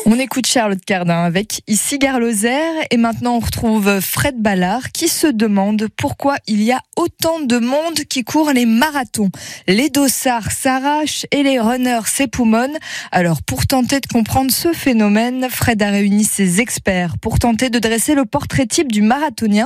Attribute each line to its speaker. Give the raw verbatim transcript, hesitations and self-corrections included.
Speaker 1: On écoute Charlotte Cardin avec Ici Gare Lozère et maintenant on retrouve Fred Ballard qui se demande pourquoi il y a autant de monde qui court les marathons. Les dossards s'arrachent et les runners s'époumonnent. Alors pour tenter de comprendre ce phénomène, Fred a réuni ses experts pour tenter de dresser le portrait type du marathonien